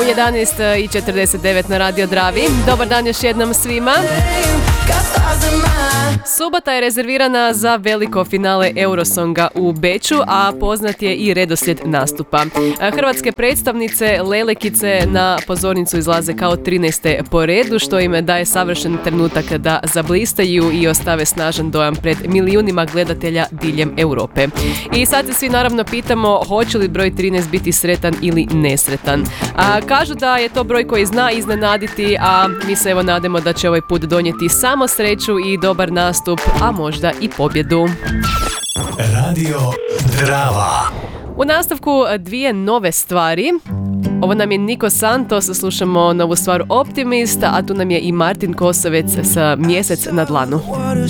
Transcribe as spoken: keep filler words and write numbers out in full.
U jedanaest i četrdeset devet na Radio Dravi. Dobar dan još jednom svima. Subota je rezervirana za veliko finale Eurosonga u Beču, a poznat je i redoslijed nastupa. Hrvatske predstavnice Lelekice na pozornicu izlaze kao trinaeste po redu, što im daje savršen trenutak da zablistaju i ostave snažan dojam pred milijunima gledatelja diljem Europe. I sad se svi naravno pitamo hoće li broj trinaest biti sretan ili nesretan. A, kažu da je to broj koji zna iznenaditi, a mi se evo nadamo da će ovaj put donijeti samo sreću i dobar nastup, a možda i pobjedu. Radio Drava. U nastavku dvije nove stvari. Ovo nam je Niko Santos, slušamo novu stvar Optimist, a tu nam je i Martin Kosovec sa Mjesec na dlanu.